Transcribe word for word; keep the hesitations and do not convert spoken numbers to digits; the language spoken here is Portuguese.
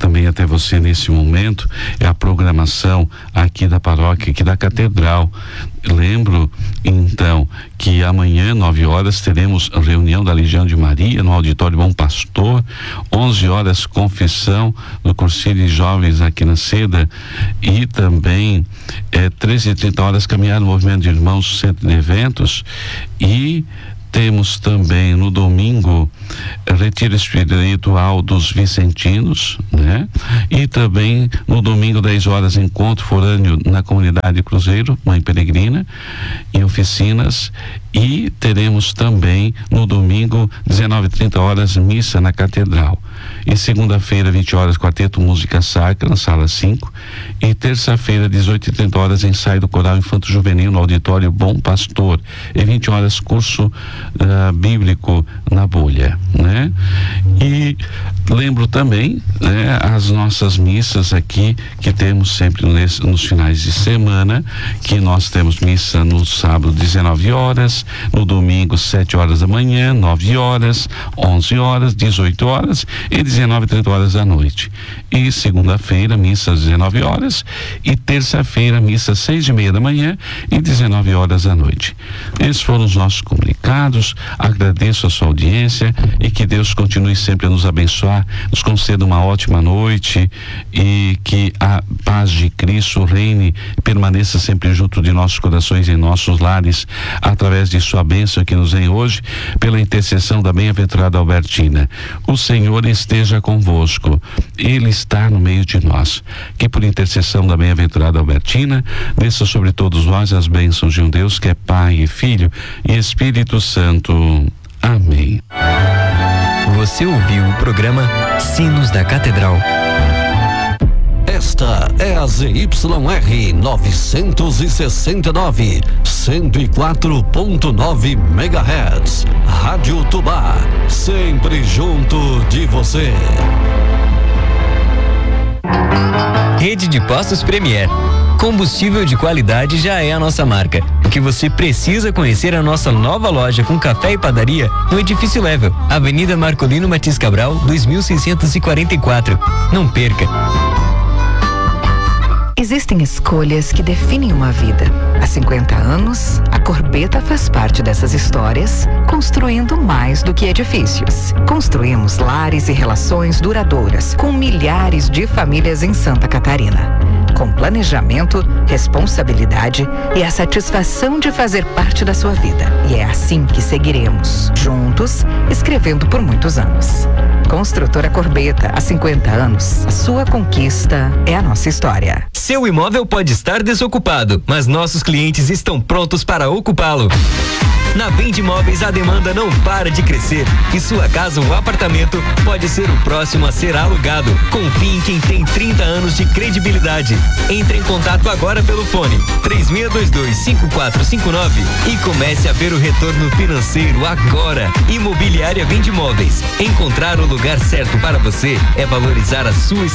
também até você nesse momento é a programação aqui da paróquia, aqui da Catedral. Lembro, então, que amanhã, nove horas, teremos reunião da Legião de Maria no Auditório Bom Pastor, onze horas, confissão no Cursilho de Jovens aqui na Seda, e também é, treze e trinta horas, caminhar no Movimento de Irmãos, Centro de Eventos, e temos também no domingo retiro espiritual dos vicentinos, né? E também no domingo, dez horas, encontro forâneo na comunidade Cruzeiro, Mãe Peregrina, em oficinas. E teremos também no domingo, dezenove e trinta horas, missa na Catedral. E segunda-feira, vinte horas, quarteto Música Sacra na sala cinco. E terça-feira, dezoito e trinta horas, ensaio do Coral Infanto Juvenil no Auditório Bom Pastor. E vinte horas, curso uh, bíblico na Bolha, né? E lembro também, né, as nossas missas aqui que temos sempre nesse, nos finais de semana, que nós temos missa no sábado, dezenove horas, no domingo, sete horas da manhã, nove horas, onze horas, dezoito horas e dezenove e trinta horas da noite. E segunda-feira, missa às dezenove horas, e terça-feira, missa às seis e meia da manhã e dezenove horas da noite. Esses foram os nossos comunicados. Agradeço a sua audiência e que Deus continue sempre a nos abençoar, nos conceda uma ótima noite e que a paz de Cristo reine e permaneça sempre junto de nossos corações e em nossos lares, através de sua bênção que nos vem hoje, pela intercessão da bem-aventurada Albertina. O Senhor esteja convosco, Ele está no meio de nós. Que por intercessão da bem-aventurada Albertina, desça sobre todos nós as bênçãos de um Deus que é Pai e Filho e Espírito Santo. Amém. Você ouviu o programa Sinos da Catedral. Esta é a Z Y R novecentos e sessenta e nove, cento e quatro ponto nove megahertz. Rádio Tubá, sempre junto de você. Rede de Postos Premier. Combustível de qualidade já é a nossa marca. O que você precisa conhecer é a nossa nova loja com café e padaria no Edifício Level, Avenida Marcolino Matias Cabral, dois mil seiscentos e quarenta e quatro. Não perca! Existem escolhas que definem uma vida. Há cinquenta anos, a Corbeta faz parte dessas histórias, construindo mais do que edifícios. Construímos lares e relações duradouras com milhares de famílias em Santa Catarina. Com planejamento, responsabilidade e a satisfação de fazer parte da sua vida. E é assim que seguiremos, juntos, escrevendo por muitos anos. Construtora Corbeta, há cinquenta anos, a sua conquista é a nossa história. Seu imóvel pode estar desocupado, mas nossos clientes estão prontos para ocupá-lo. Na Vende Imóveis a demanda não para de crescer e sua casa ou apartamento pode ser o próximo a ser alugado. Confie em quem tem trinta anos de credibilidade. Entre em contato agora pelo fone três seis dois dois, cinco quatro cinco nove e comece a ver o retorno financeiro agora. Imobiliária Vende Imóveis. Encontrar o lugar certo para você é valorizar a sua